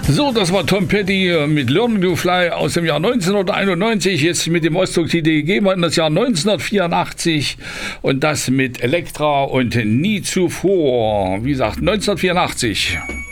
So, das war Tom Petty mit Learning to Fly aus dem Jahr 1991. Jetzt mit dem Ausdruckstitel gehen wir in das Jahr 1984 und das mit Elektra und Nie zuvor. Wie gesagt, 1984.